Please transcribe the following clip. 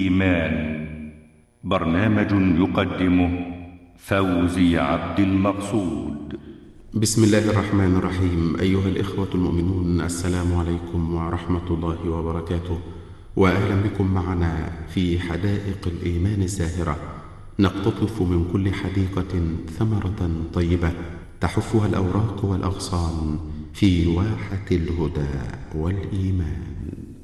الإيمان. برنامج يقدمه فوزي عبد المقصود. بسم الله الرحمن الرحيم. أيها الإخوة المؤمنون، السلام عليكم ورحمة الله وبركاته، وأهلا بكم معنا في حدائق الإيمان الزاهرة. نقتطف من كل حديقة ثمرة طيبة تحفها الأوراق والأغصان في واحة الهدى والإيمان.